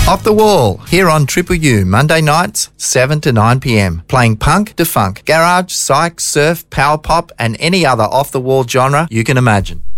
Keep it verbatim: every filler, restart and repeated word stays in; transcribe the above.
Off the Wall, here on Triple U, Monday nights, seven to nine p.m. Playing punk to funk, garage, psych, surf, power pop and any other off-the-wall genre you can imagine.